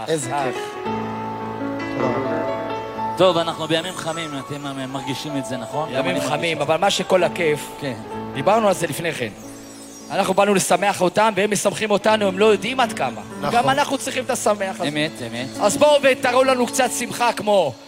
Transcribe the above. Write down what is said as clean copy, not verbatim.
איזה כיף. טוב, אנחנו בימים חמים, אתם מרגישים את זה, נכון? ימים חמים, אבל מה שכל הכיף, דיברנו על זה לפני כן. אנחנו באנו לשמח אותם, והם משמחים אותנו, הם לא יודעים עד כמה. גם אנחנו צריכים את השמח הזה. אמת, אמת. אז בואו ותראו לנו קצת שמחה כמו